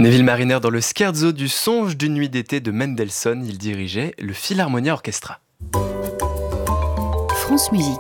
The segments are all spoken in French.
Neville Mariner dans le scherzo du Songe d'une nuit d'été de Mendelssohn, il dirigeait le Philharmonia Orchestra. France Musique.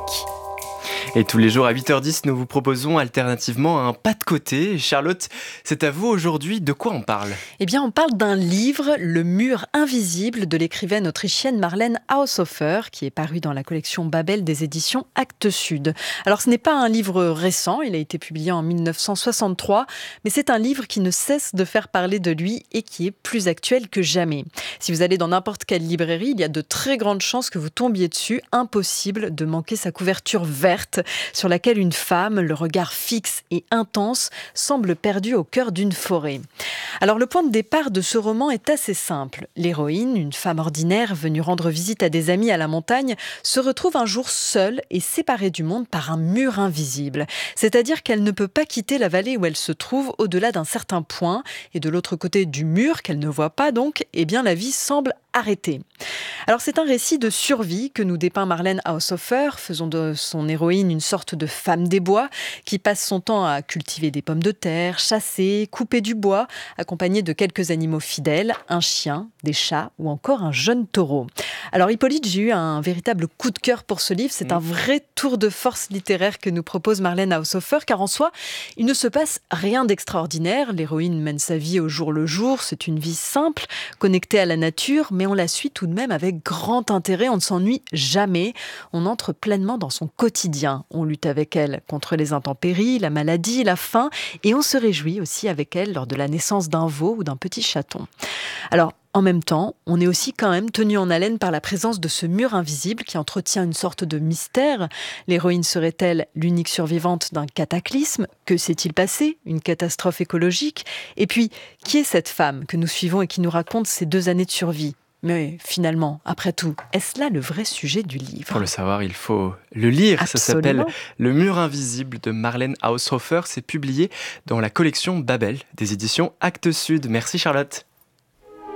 Et tous les jours à 8h10, nous vous proposons alternativement un pas de côté. Charlotte, c'est à vous aujourd'hui, de quoi on parle ? Eh bien, on parle d'un livre, Le Mur invisible, de l'écrivaine autrichienne Marlène Haushofer, qui est paru dans la collection Babel des éditions Actes Sud. Alors, ce n'est pas un livre récent, il a été publié en 1963, mais c'est un livre qui ne cesse de faire parler de lui et qui est plus actuel que jamais. Si vous allez dans n'importe quelle librairie, il y a de très grandes chances que vous tombiez dessus. Impossible de manquer sa couverture verte, sur laquelle une femme, le regard fixe et intense, semble perdue au cœur d'une forêt. Alors le point de départ de ce roman est assez simple. L'héroïne, une femme ordinaire venue rendre visite à des amis à la montagne, se retrouve un jour seule et séparée du monde par un mur invisible. C'est-à-dire qu'elle ne peut pas quitter la vallée où elle se trouve au-delà d'un certain point. Et de l'autre côté du mur, qu'elle ne voit pas donc, eh bien la vie semble arrêtée. Alors c'est un récit de survie que nous dépeint Marlène Haushofer, faisant de son héroïne une sorte de femme des bois qui passe son temps à cultiver des pommes de terre, chasser, couper du bois, accompagnée de quelques animaux fidèles, un chien, des chats ou encore un jeune taureau. Alors Hippolyte, j'ai eu un véritable coup de cœur pour ce livre. C'est un vrai tour de force littéraire que nous propose Marlène Haushofer, car en soi, il ne se passe rien d'extraordinaire. L'héroïne mène sa vie au jour le jour. C'est une vie simple, connectée à la nature, mais on la suit tout de même avec grand intérêt. On ne s'ennuie jamais. On entre pleinement dans son quotidien. On lutte avec elle contre les intempéries, la maladie, la faim, et on se réjouit aussi avec elle lors de la naissance d'un veau ou d'un petit chaton. Alors, en même temps, on est aussi quand même tenu en haleine par la présence de ce mur invisible qui entretient une sorte de mystère. L'héroïne serait-elle l'unique survivante d'un cataclysme ? Que s'est-il passé ? Une catastrophe écologique ? Et puis, qui est cette femme que nous suivons et qui nous raconte ces 2 années de survie ? Mais finalement, après tout, est-ce là le vrai sujet du livre ? Pour le savoir, il faut le lire. Absolument. Ça s'appelle Le Mur invisible de Marlène Haushofer. C'est publié dans la collection Babel des éditions Actes Sud. Merci Charlotte.